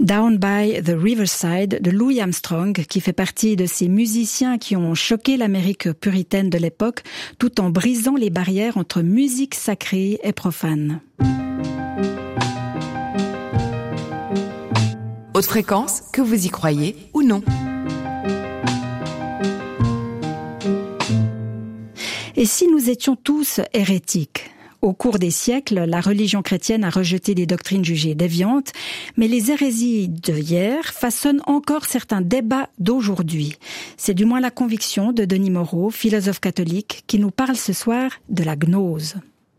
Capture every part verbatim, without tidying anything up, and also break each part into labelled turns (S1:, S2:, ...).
S1: Down by the Riverside de Louis Armstrong, qui fait partie de ces musiciens qui ont choqué l'Amérique puritaine de l'époque, tout en brisant les barrières entre musique sacrée et profane.
S2: Haute fréquence, que vous y croyez ou non.
S1: Et si nous étions tous hérétiques ? Au cours des siècles, la religion chrétienne a rejeté des doctrines jugées déviantes, mais les hérésies de hier façonnent encore certains débats d'aujourd'hui. C'est du moins la conviction de Denis Moreau, philosophe catholique, qui nous parle ce soir de la gnose.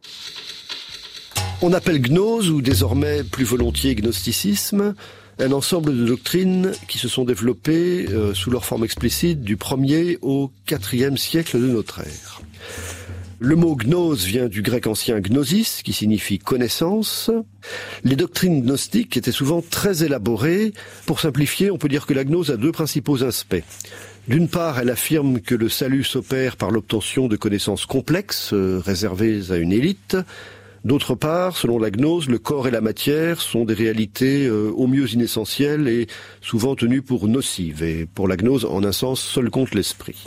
S3: On appelle gnose, ou désormais plus volontiers gnosticisme, un ensemble de doctrines qui se sont développées euh, sous leur forme explicite du premier au quatrième siècle de notre ère. Le mot gnose vient du grec ancien gnosis, qui signifie connaissance. Les doctrines gnostiques étaient souvent très élaborées. Pour simplifier, on peut dire que la gnose a deux principaux aspects. D'une part, elle affirme que le salut s'opère par l'obtention de connaissances complexes, euh, réservées à une élite. D'autre part, selon la gnose, le corps et la matière sont des réalités euh, au mieux inessentielles et souvent tenues pour nocives. Et pour la gnose, en un sens, seul compte l'esprit.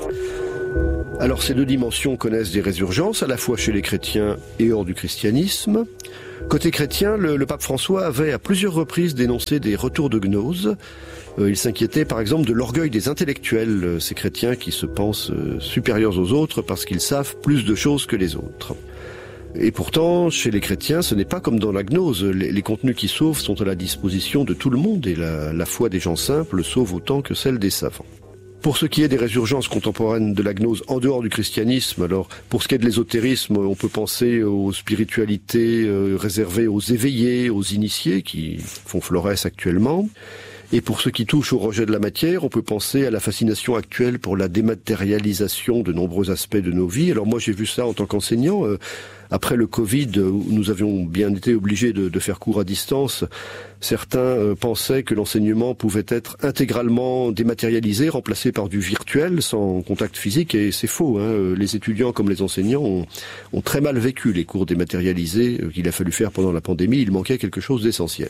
S3: Alors ces deux dimensions connaissent des résurgences, à la fois chez les chrétiens et hors du christianisme. Côté chrétien, le, le pape François avait à plusieurs reprises dénoncé des retours de gnose. Euh, il s'inquiétait par exemple de l'orgueil des intellectuels, euh, ces chrétiens qui se pensent euh, supérieurs aux autres parce qu'ils savent plus de choses que les autres. Et pourtant, chez les chrétiens, ce n'est pas comme dans la gnose. Les, les contenus qui sauvent sont à la disposition de tout le monde et la, la foi des gens simples sauve autant que celle des savants. Pour ce qui est des résurgences contemporaines de la gnose en dehors du christianisme, alors pour ce qui est de l'ésotérisme, on peut penser aux spiritualités euh, réservées aux éveillés, aux initiés qui font florès actuellement. Et pour ce qui touche au rejet de la matière, on peut penser à la fascination actuelle pour la dématérialisation de nombreux aspects de nos vies. Alors moi j'ai vu ça en tant qu'enseignant. Euh, après le Covid, où nous avions bien été obligés de, de faire cours à distance, certains euh, pensaient que l'enseignement pouvait être intégralement dématérialisé, remplacé par du virtuel, sans contact physique, et c'est faux. Hein. Les étudiants comme les enseignants ont, ont très mal vécu les cours dématérialisés euh, qu'il a fallu faire pendant la pandémie. Il manquait quelque chose d'essentiel.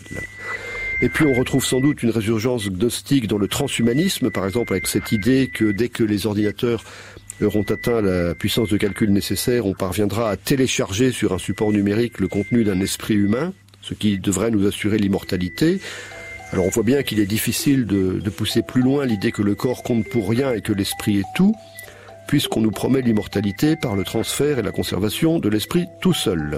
S3: Et puis on retrouve sans doute une résurgence gnostique dans le transhumanisme, par exemple avec cette idée que dès que les ordinateurs auront atteint la puissance de calcul nécessaire, on parviendra à télécharger sur un support numérique le contenu d'un esprit humain, ce qui devrait nous assurer l'immortalité. Alors on voit bien qu'il est difficile de, de pousser plus loin l'idée que le corps compte pour rien et que l'esprit est tout, puisqu'on nous promet l'immortalité par le transfert et la conservation de l'esprit tout seul.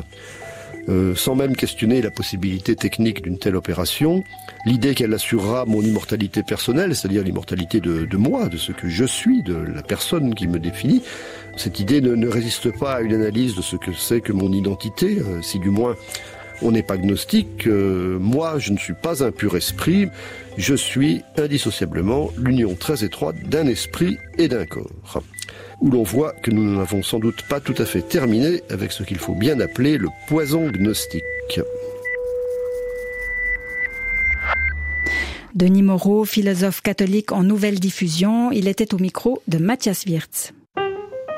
S3: Euh, sans même questionner la possibilité technique d'une telle opération, l'idée qu'elle assurera mon immortalité personnelle, c'est-à-dire l'immortalité de, de moi, de ce que je suis, de la personne qui me définit, cette idée ne, ne résiste pas à une analyse de ce que c'est que mon identité, euh, si du moins on n'est pas gnostique. Euh, moi, je ne suis pas un pur esprit, je suis indissociablement l'union très étroite d'un esprit et d'un corps. Où l'on voit que nous n'avons sans doute pas tout à fait terminé avec ce qu'il faut bien appeler le poison gnostique.
S1: Denis Moreau, philosophe catholique en nouvelle diffusion, il était au micro de Mathias Wirtz.